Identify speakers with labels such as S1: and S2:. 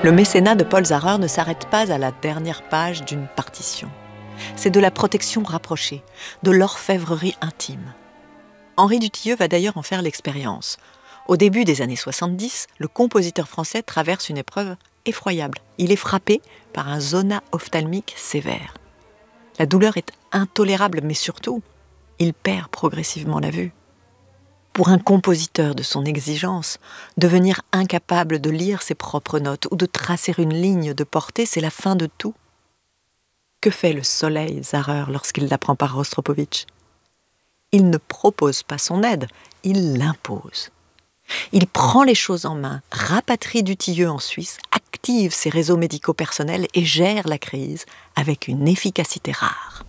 S1: Le mécénat de Paul Zarrer ne s'arrête pas à la dernière page d'une partition. C'est de la protection rapprochée, de l'orfèvrerie intime. Henri Dutilleux va d'ailleurs en faire l'expérience. Au début des années 70, le compositeur français traverse une épreuve effroyable. Il est frappé par un zona ophtalmique sévère. La douleur est intolérable, mais surtout, il perd progressivement la vue. Pour un compositeur de son exigence, devenir incapable de lire ses propres notes ou de tracer une ligne de portée, c'est la fin de tout. Que fait le soleil Zarrer lorsqu'il l'apprend par Rostropovitch ? Il ne propose pas son aide, il l'impose. Il prend les choses en main, rapatrie Dutilleux en Suisse, active ses réseaux médicaux personnels et gère la crise avec une efficacité rare.